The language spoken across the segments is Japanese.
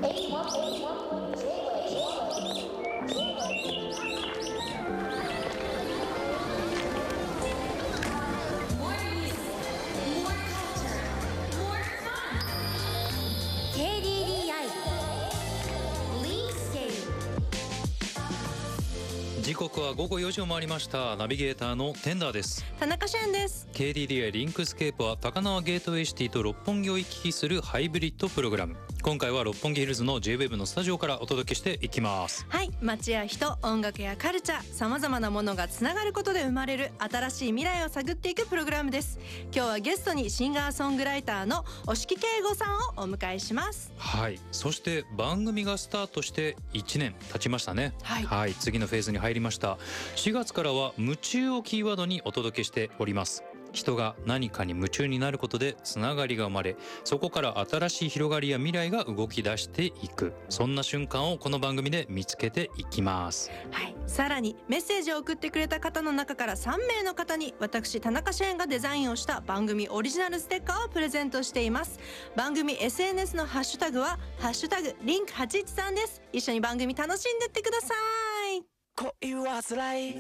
時刻は午後4時を回りました。ナビゲーターのテンダーです。 田中俊です。 KDDI リンクスケープは高輪ゲートウェイシティと六本木を行き来するハイブリッドプログラム。今回は六本木ヒルズの JWEB のスタジオからお届けしていきます。 はい、街や人、音楽やカルチャー、さまざまなものがつながることで生まれる新しい未来を探っていくプログラムです。今日はゲストにシンガーソングライターの押木圭吾さんをお迎えします。 はい、そして番組がスタートして1年経ちましたね。はい、次のフェーズに入りました。4月からは夢中をキーワードにお届けしております。人が何かに夢中になることでつながりが生まれ、そこから新しい広がりや未来が動き出していく、そんな瞬間をこの番組で見つけていきます。 はい、さらにメッセージを送ってくれた方の中から3名の方に私田中俊がデザインをした番組オリジナルステッカーをプレゼントしています。番組 SNS のハッシュタグはハッシュタグリンク813です。一緒に番組楽しんでってください。 恋は辛い。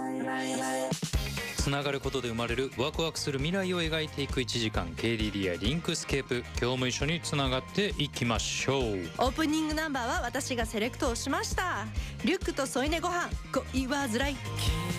つながることで生まれるワクワクする未来を描いていく1時間 KDDI リンクスケープ。今日も一緒につながっていきましょう。 オープニングナンバーは私がセレクトをしました。リュックと添い寝ご飯、恋は辛い。